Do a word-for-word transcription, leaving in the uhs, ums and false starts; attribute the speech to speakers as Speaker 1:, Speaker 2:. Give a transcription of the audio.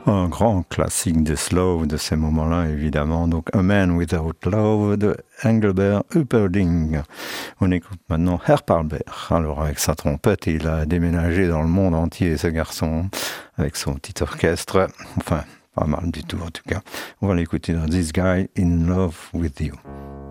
Speaker 1: Un grand classique de slow de ces moments-là, évidemment. Donc, A Man Without Love de Engelbert Humperdinck. On écoute maintenant Herr Palmer. Alors, avec sa trompette, il a déménagé dans le monde entier, ce garçon, avec son petit orchestre. Enfin, pas mal du tout, en tout cas. On va l'écouter dans This Guy in Love with You.